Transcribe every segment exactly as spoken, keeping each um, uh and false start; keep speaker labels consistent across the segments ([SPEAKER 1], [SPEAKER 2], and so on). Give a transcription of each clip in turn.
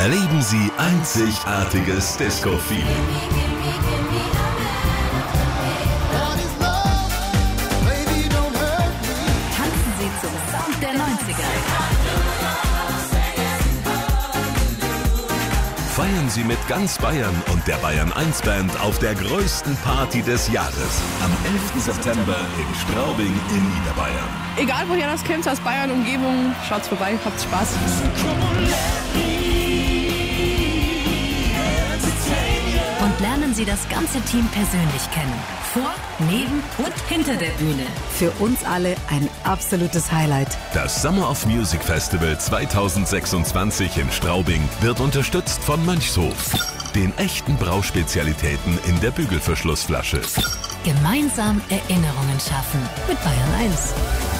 [SPEAKER 1] erleben Sie einzigartiges Disco-Feeling.
[SPEAKER 2] Tanzen Sie zum Sound der neunziger.
[SPEAKER 1] Feiern Sie mit ganz Bayern und der Bayern eins Band auf der größten Party des Jahres. Am elften September in Straubing in Niederbayern.
[SPEAKER 3] Egal woher das kommt, aus Bayern, Umgebung, schaut's vorbei, habt Spaß.
[SPEAKER 2] Und lernen Sie das ganze Team persönlich kennen. Vor, neben und hinter der Bühne.
[SPEAKER 4] Für uns alle ein absolutes Highlight.
[SPEAKER 1] Das Summer of Music Festival zweitausendsechsundzwanzig in Straubing wird unterstützt von Mönchshof, den echten Brauspezialitäten in der Bügelverschlussflasche.
[SPEAKER 2] Gemeinsam Erinnerungen schaffen mit Bayern eins.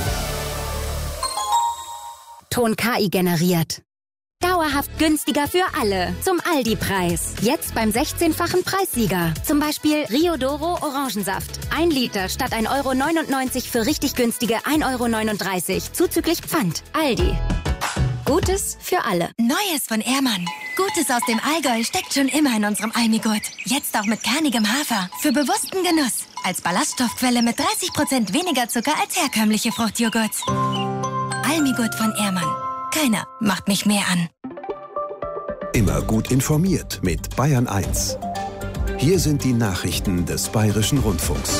[SPEAKER 5] Ton K I generiert. Dauerhaft günstiger für alle. Zum Aldi-Preis. Jetzt beim sechzehnfachen Preissieger. Zum Beispiel Riodoro Orangensaft. Ein Liter statt ein Euro neunundneunzig für richtig günstige ein Euro neununddreißig. Zuzüglich Pfand. Aldi. Gutes für alle.
[SPEAKER 6] Neues von Ehrmann. Gutes aus dem Allgäu steckt schon immer in unserem Almigurt. Jetzt auch mit kernigem Hafer. Für bewussten Genuss. Als Ballaststoffquelle mit dreißig Prozent weniger Zucker als herkömmliche Fruchtjoghurts. Almigurt von Ehrmann. Keiner macht mich mehr an.
[SPEAKER 7] Immer gut informiert mit Bayern eins. Hier sind die Nachrichten des Bayerischen Rundfunks.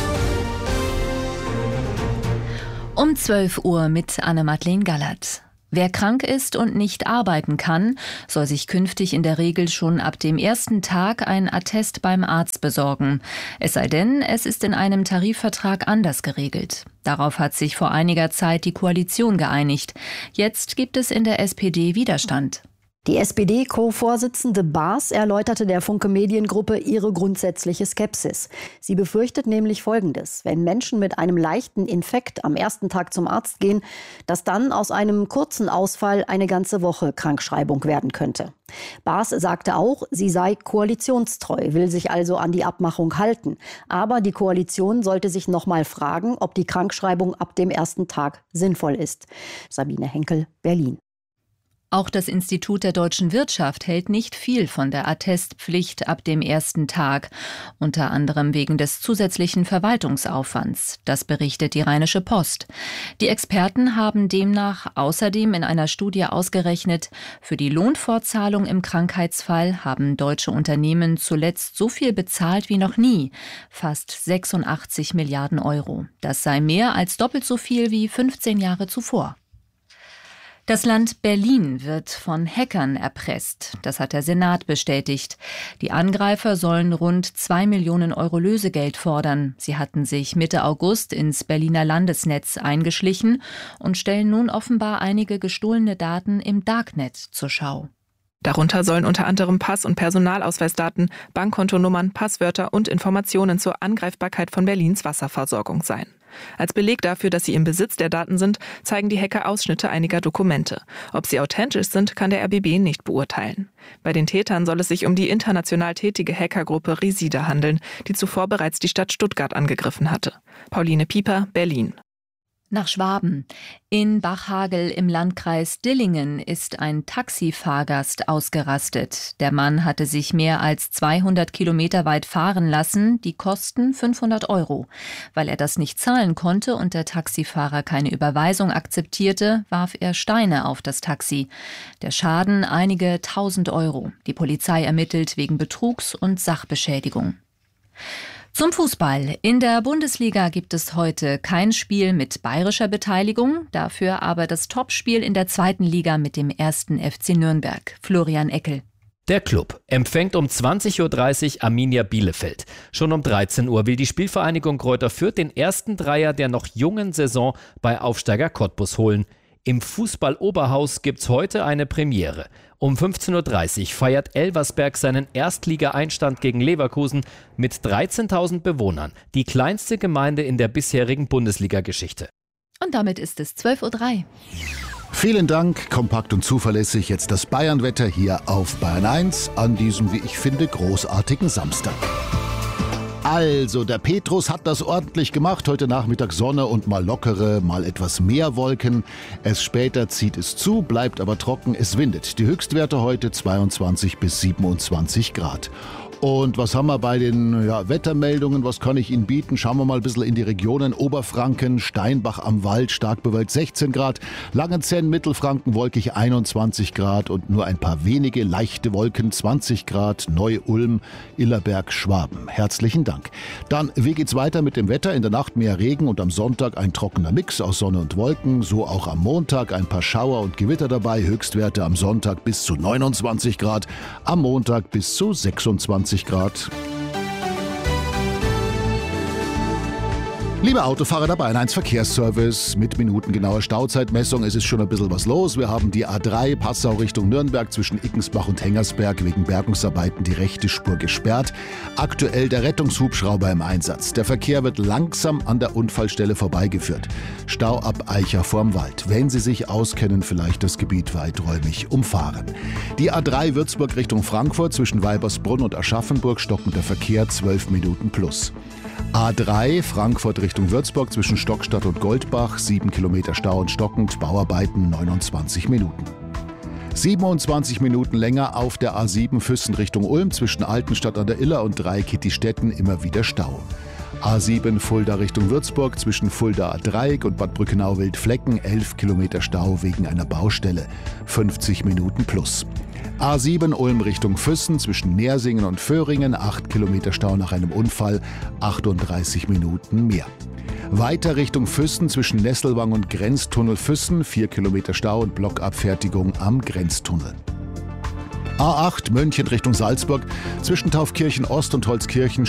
[SPEAKER 8] Um zwölf Uhr mit Anne-Madeleine Gallert. Wer krank ist und nicht arbeiten kann, soll sich künftig in der Regel schon ab dem ersten Tag ein Attest beim Arzt besorgen. Es sei denn, es ist in einem Tarifvertrag anders geregelt. Darauf hat sich vor einiger Zeit die Koalition geeinigt. Jetzt gibt es in der S P D Widerstand.
[SPEAKER 4] Die S P D-Co-Vorsitzende Baas erläuterte der Funke Mediengruppe ihre grundsätzliche Skepsis. Sie befürchtet nämlich Folgendes: Wenn Menschen mit einem leichten Infekt am ersten Tag zum Arzt gehen, dass dann aus einem kurzen Ausfall eine ganze Woche Krankschreibung werden könnte. Baas sagte auch, sie sei koalitionstreu, will sich also an die Abmachung halten. Aber die Koalition sollte sich noch mal fragen, ob die Krankschreibung ab dem ersten Tag sinnvoll ist. Sabine Henkel, Berlin.
[SPEAKER 8] Auch das Institut der deutschen Wirtschaft hält nicht viel von der Attestpflicht ab dem ersten Tag, unter anderem wegen des zusätzlichen Verwaltungsaufwands. Das berichtet die Rheinische Post. Die Experten haben demnach außerdem in einer Studie ausgerechnet, für die Lohnfortzahlung im Krankheitsfall haben deutsche Unternehmen zuletzt so viel bezahlt wie noch nie, fast sechsundachtzig Milliarden Euro. Das sei mehr als doppelt so viel wie fünfzehn Jahre zuvor. Das Land Berlin wird von Hackern erpresst. Das hat der Senat bestätigt. Die Angreifer sollen rund zwei Millionen Euro Lösegeld fordern. Sie hatten sich Mitte August ins Berliner Landesnetz eingeschlichen und stellen nun offenbar einige gestohlene Daten im Darknet zur Schau.
[SPEAKER 9] Darunter sollen unter anderem Pass- und Personalausweisdaten, Bankkontonummern, Passwörter und Informationen zur Angreifbarkeit von Berlins Wasserversorgung sein. Als Beleg dafür, dass sie im Besitz der Daten sind, zeigen die Hacker Ausschnitte einiger Dokumente. Ob sie authentisch sind, kann der R B B nicht beurteilen. Bei den Tätern soll es sich um die international tätige Hackergruppe Resida handeln, die zuvor bereits die Stadt Stuttgart angegriffen hatte. Pauline Pieper, Berlin.
[SPEAKER 8] Nach Schwaben. In Bachhagel im Landkreis Dillingen ist ein Taxifahrgast ausgerastet. Der Mann hatte sich mehr als zweihundert Kilometer weit fahren lassen, die Kosten fünfhundert Euro. Weil er das nicht zahlen konnte und der Taxifahrer keine Überweisung akzeptierte, warf er Steine auf das Taxi. Der Schaden einige tausend Euro. Die Polizei ermittelt wegen Betrugs und Sachbeschädigung. Zum Fußball. In der Bundesliga gibt es heute kein Spiel mit bayerischer Beteiligung, dafür aber das Topspiel in der zweiten Liga mit dem ersten F C Nürnberg. Florian Eckel.
[SPEAKER 10] Der Club empfängt um zwanzig Uhr dreißig Arminia Bielefeld. Schon um dreizehn Uhr will die Spielvereinigung Greuther Fürth den ersten Dreier der noch jungen Saison bei Aufsteiger Cottbus holen. Im Fußball-Oberhaus gibt's heute eine Premiere. Um fünfzehn Uhr dreißig feiert Elversberg seinen Erstliga-Einstand gegen Leverkusen mit dreizehntausend Bewohnern. Die kleinste Gemeinde in der bisherigen Bundesliga-Geschichte.
[SPEAKER 8] Und damit ist es zwölf Uhr drei.
[SPEAKER 11] Vielen Dank, kompakt und zuverlässig jetzt das Bayern-Wetter hier auf Bayern eins an diesem, wie ich finde, großartigen Samstag. Also, der Petrus hat das ordentlich gemacht. Heute Nachmittag Sonne und mal lockere, mal etwas mehr Wolken. Erst später zieht es zu, bleibt aber trocken, es windet. Die Höchstwerte heute zweiundzwanzig bis siebenundzwanzig Grad. Und was haben wir bei den ja, Wettermeldungen? Was kann ich Ihnen bieten? Schauen wir mal ein bisschen in die Regionen. Oberfranken, Steinbach am Wald, stark bewölkt sechzehn Grad. Langenzenn, Mittelfranken, wolkig einundzwanzig Grad und nur ein paar wenige leichte Wolken, zwanzig Grad. Neu-Ulm, Illerberg, Schwaben. Herzlichen Dank. Dann, wie geht's weiter mit dem Wetter? In der Nacht mehr Regen und am Sonntag ein trockener Mix aus Sonne und Wolken. So auch am Montag ein paar Schauer und Gewitter dabei. Höchstwerte am Sonntag bis zu neunundzwanzig Grad. Am Montag bis zu sechsundzwanzig Grad. Liebe Autofahrer, der Bayern eins Verkehrsservice mit minutengenauer Stauzeitmessung. Es ist schon ein bisschen was los. Wir haben die A drei Passau Richtung Nürnberg zwischen Ickensbach und Hengersberg wegen Bergungsarbeiten die rechte Spur gesperrt. Aktuell der Rettungshubschrauber im Einsatz. Der Verkehr wird langsam an der Unfallstelle vorbeigeführt. Stau ab Eicher vorm Wald. Wenn Sie sich auskennen, vielleicht das Gebiet weiträumig umfahren. Die A drei Würzburg Richtung Frankfurt zwischen Weibersbrunn und Aschaffenburg stockender Verkehr zwölf Minuten plus. A drei Frankfurt Richtung Würzburg zwischen Stockstadt und Goldbach, sieben Kilometer Stau und stockend, Bauarbeiten neunundzwanzig Minuten. siebenundzwanzig Minuten länger auf der A sieben Füssen Richtung Ulm zwischen Altenstadt an der Iller und Dreikittistetten immer wieder Stau. A sieben Fulda Richtung Würzburg zwischen Fulda-Dreieck und Bad Brückenau-Wildflecken, elf Kilometer Stau wegen einer Baustelle, fünfzig Minuten plus. A sieben Ulm Richtung Füssen zwischen Nersingen und Föhringen, acht Kilometer Stau nach einem Unfall, achtunddreißig Minuten mehr. Weiter Richtung Füssen zwischen Nesselwang und Grenztunnel Füssen, vier Kilometer Stau und Blockabfertigung am Grenztunnel. A acht München Richtung Salzburg zwischen Taufkirchen Ost und Holzkirchen